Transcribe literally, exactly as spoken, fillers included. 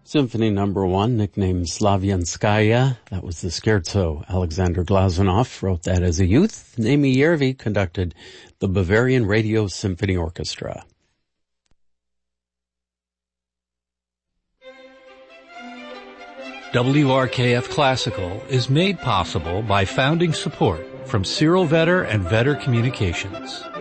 Symphony number one, nicknamed Slavianskaya. That was the scherzo. Alexander Glazunov wrote that as a youth. Naimi Järvi conducted the Bavarian Radio Symphony Orchestra. W R K F Classical is made possible by founding support from Cyril Vetter and Vetter Communications.